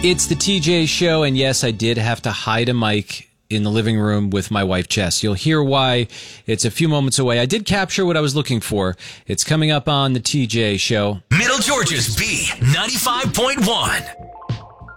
It's the TJ Show, and yes, I did have to hide a mic in the living room with my wife, Jess. You'll hear why. It's a few moments away. I did capture what I was looking for. It's coming up on the TJ Show. Middle Georgia's B95.1.